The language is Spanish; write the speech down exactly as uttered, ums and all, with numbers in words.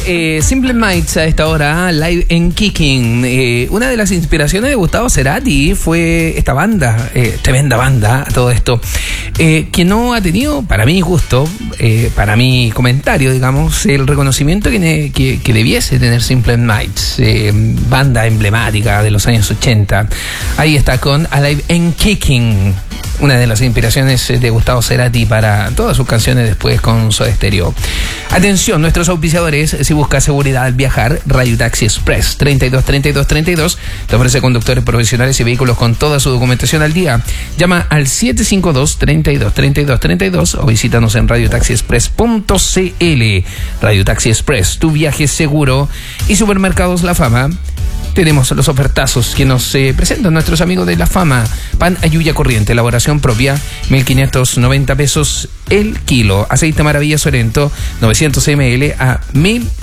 eh, Simple Minds a esta hora, live en Kicking. Eh, una de las inspiraciones de Gustavo Cerati fue esta banda, eh, tremenda banda, todo esto, eh, que no ha tenido, para mi gusto, eh, para mi comentario, digamos, el reconocimiento que, ne, que, que debiese tener Simple Minds, eh, banda emblemática de los años ochenta. Ahí está con Alive en Kicking, una de las inspiraciones de Gustavo Cerati para todas sus canciones después con Soda Stereo. Atención, nuestros auspiciadores, si buscas seguridad al viajar, Radio Taxi Express treinta y dos treinta y dos treinta y dos te ofrece conductores profesionales y vehículos con toda su documentación al día. Llama al siete cinco dos, treinta y dos treinta y dos treinta y dos o visítanos en radio taxi express punto c l. Radio Taxi Express, tu viaje seguro. Y Supermercados La Fama. Tenemos los ofertazos que nos eh, presentan nuestros amigos de La Fama. Pan Ayuya Corriente, elaboración propia, mil quinientos noventa pesos el kilo. Aceite Maravilla Sorento, novecientos mililitros a mil